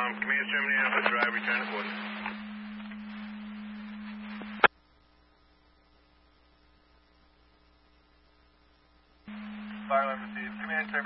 Command Germany Alpha, drive, return to coordinates. Fire alarm received. Command Germany.